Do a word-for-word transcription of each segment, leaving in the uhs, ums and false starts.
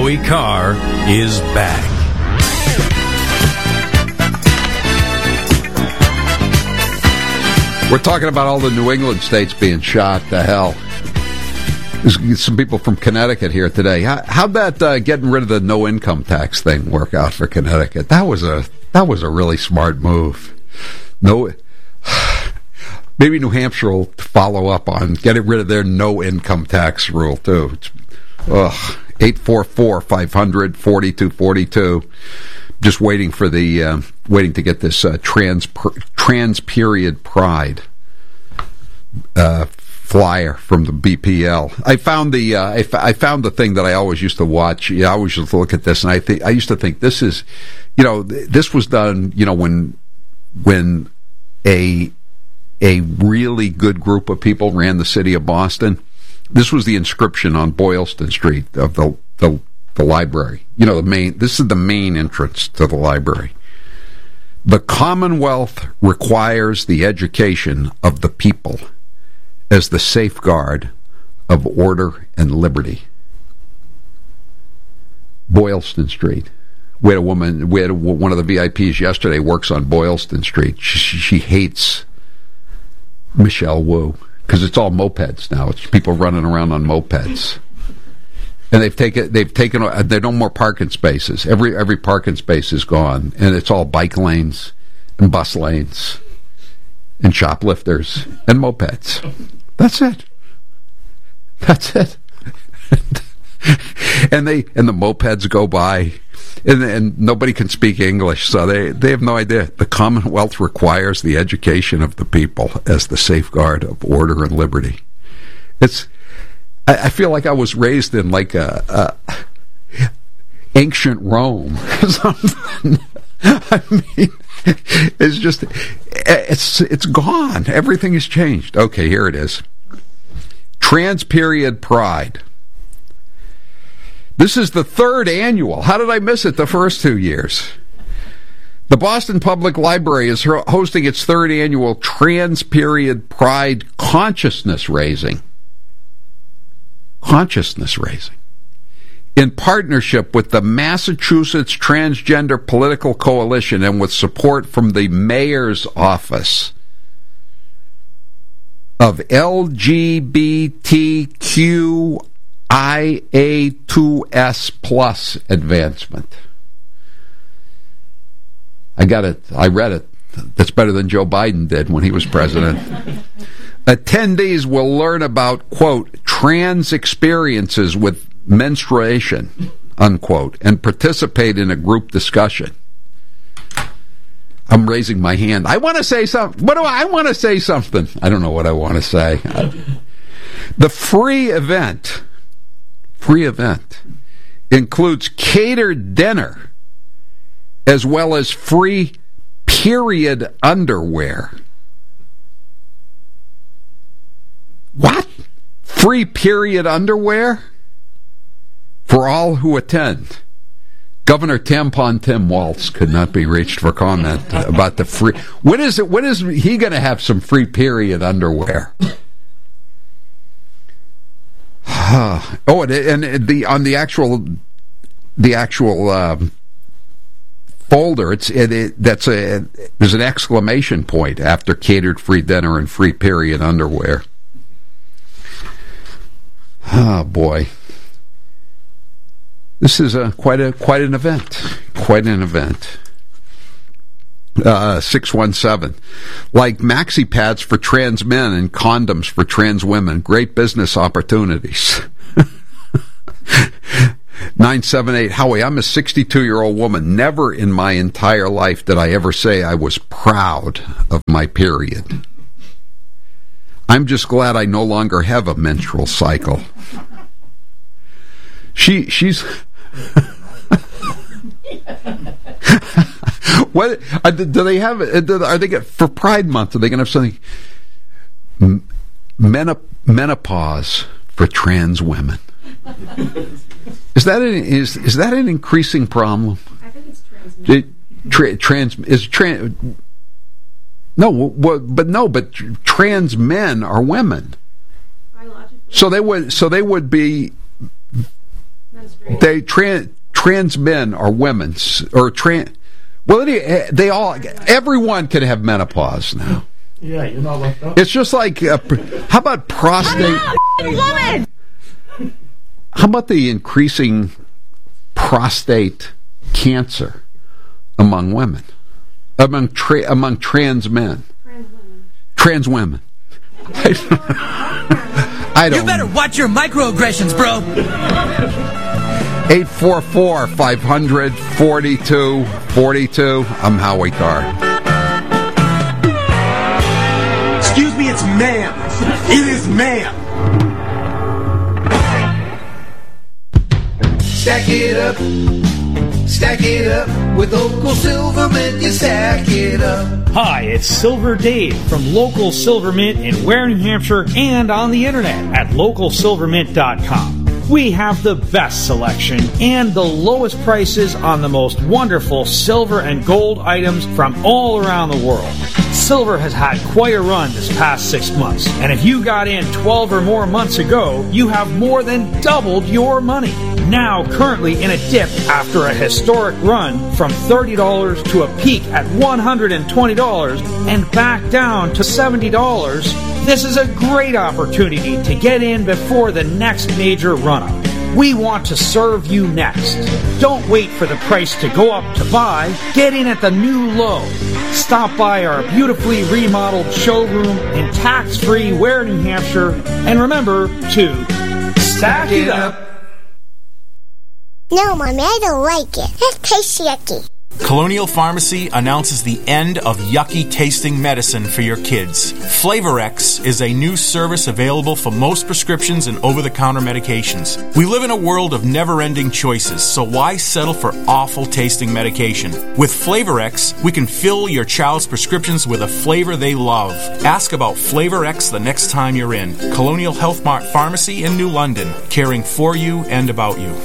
Joey Carr is back. We're talking about all the New England states being shot to hell. There's some people from Connecticut here today. How, how'd that uh, getting rid of the no income tax thing work out for Connecticut? That was a that was a really smart move. No, maybe New Hampshire will follow up on getting rid of their no income tax rule too. It's, ugh, eight four four, five hundred, forty-two forty-two. Just waiting for the uh, waiting to get this uh, trans per, trans period pride uh, flyer from the B P L. I found the uh, I, f- I found the thing that I always used to watch. Yeah, I always used to look at this, and I think I used to think this is, you know, this was done, you know, when when a a really good group of people ran the city of Boston. This was the inscription on Boylston Street of the the. the library. You know, the main, this is the main entrance to the library. The Commonwealth requires the education of the people as the safeguard of order and liberty. Boylston Street. We had a woman, we had a, one of the V I Ps yesterday works on Boylston Street. She, she hates Michelle Wu because it's all mopeds now. It's people running around on mopeds. And they've taken, they've taken, there are no more parking spaces. Every every parking space is gone, and it's all bike lanes and bus lanes and shoplifters and mopeds. That's it. That's it. and they and the mopeds go by, and, and nobody can speak English, so they, they have no idea. The Commonwealth requires the education of the people as the safeguard of order and liberty. It's. I feel like I was raised in like a, a ancient Rome or something. I mean, it's just, it's it's gone. Everything has changed. Okay, here it is. Trans-period pride. This is the third annual. How did I miss it the first two years? The Boston Public Library is hosting its third annual Trans-period pride consciousness raising. Consciousness raising in partnership with the Massachusetts Transgender Political Coalition and with support from the mayor's office of L G B T Q I A two S plus advancement. I got it. I read it. That's better than Joe Biden did when he was president. Attendees will learn about, quote, trans experiences with menstruation, unquote, and participate in a group discussion. I'm raising my hand. I want to say something. What do I, I want to say something? I don't know what I want to say. The free event, free event, includes catered dinner as well as free period underwear. What? Free period underwear? For all who attend. Governor Tampon Tim Walz could not be reached for comment about the free... When is it? When is he going to have some free period underwear? oh, and, and the on the actual... The actual... Um, folder, it's it, it, that's a there's an exclamation point after catered free dinner and free period underwear. Oh boy, this is a quite a quite an event, quite an event. Uh, six one seven, like maxi pads for trans men and condoms for trans women, great business opportunities. nine seven eight, Howie, I'm a sixty-two-year-old woman. Never in my entire life did I ever say I was proud of my period. I'm just glad I no longer have a menstrual cycle. She, she's... what, do they have, are they, for Pride Month, are they going to have something, menop- menopause for trans women? Is that an, is is that an increasing problem? I think it's trans men. It, tra, trans is trans. No, well, but no, but trans men are women. Biologically. So they would. So they would be. No, they trans trans men are women's or trans. Well, they, they all everyone can have menopause now. Yeah, you're not left out. It's just like uh, how about prostate? Woman. How about the increasing prostate cancer among women, among tra- among trans men, trans women? Trans women. I don't. You better watch your microaggressions, bro. eight four four, five hundred, forty-two forty-two. I'm Howie Carr. Excuse me, it's ma'am. It is ma'am. Stack it up, stack it up. With Local Silvermint, you stack it up. Hi, it's Silver Dave from Local Silvermint in Ware, New Hampshire, and on the internet at local silvermint dot com. We have the best selection and the lowest prices on the most wonderful silver and gold items from all around the world. Silver has had quite a run this past six months, and if you got in twelve or more months ago, you have more than doubled your money. Now currently in a dip after a historic run from thirty dollars to a peak at one hundred twenty dollars and back down to seventy dollars, this is a great opportunity to get in before the next major run-up. We want to serve you next. Don't wait for the price to go up to buy. Get in at the new low. Stop by our beautifully remodeled showroom in tax-free Ware, New Hampshire, and remember to stack it up. No, Mommy, I don't like it. It tastes yucky. Colonial Pharmacy announces the end of yucky tasting medicine for your kids. Flavorex is a new service available for most prescriptions and over-the-counter medications. We live in a world of never-ending choices, so why settle for awful tasting medication? With Flavorex, we can fill your child's prescriptions with a flavor they love. Ask about Flavorex the next time you're in. Colonial Health Mart Pharmacy in New London, caring for you and about you.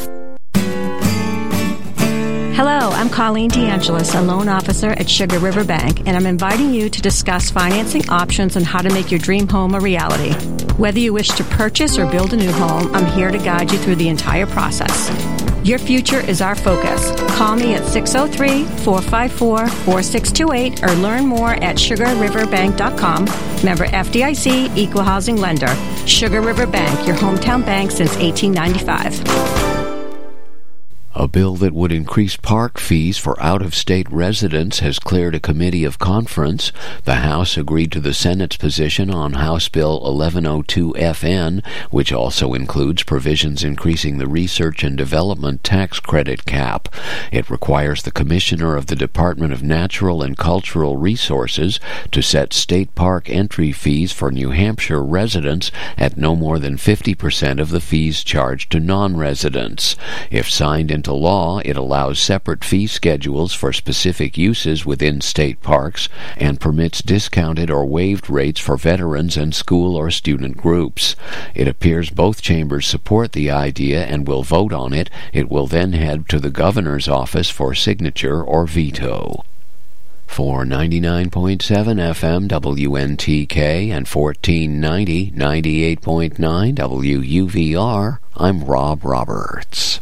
Hello, I'm Colleen DeAngelis, a loan officer at Sugar River Bank, and I'm inviting you to discuss financing options and how to make your dream home a reality. Whether you wish to purchase or build a new home, I'm here to guide you through the entire process. Your future is our focus. Call me at six oh three, four five four, four six two eight or learn more at sugar river bank dot com. Member F D I C, Equal Housing Lender. Sugar River Bank, your hometown bank since eighteen ninety-five. A bill that would increase park fees for out-of-state residents has cleared a committee of conference. The House agreed to the Senate's position on House Bill eleven oh two F N, which also includes provisions increasing the research and development tax credit cap. It requires the Commissioner of the Department of Natural and Cultural Resources to set state park entry fees for New Hampshire residents at no more than fifty percent of the fees charged to non-residents. If signed into law, it allows separate fee schedules for specific uses within state parks and permits discounted or waived rates for veterans and school or student groups. It appears both chambers support the idea and will vote on it. It will then head to the governor's office for signature or veto. For ninety-nine point seven F M W N T K and fourteen ninety, ninety-eight point nine W U V R, I'm Rob Roberts.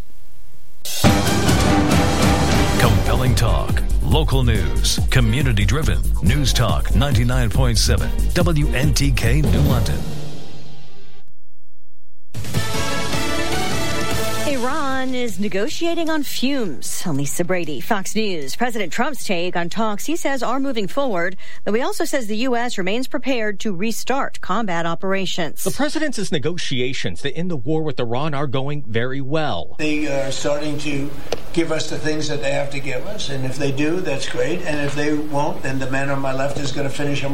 Compelling talk, local news, community-driven. News Talk ninety-nine point seven, W N T K New London. Iran is negotiating on fumes. Lisa Brady, Fox News. President Trump's take on talks he says are moving forward, though he also says the U S remains prepared to restart combat operations. The president's negotiations to end the war with Iran are going very well. They are starting to give us the things that they have to give us, and if they do, that's great, and if they won't, then the man on my left is going to finish them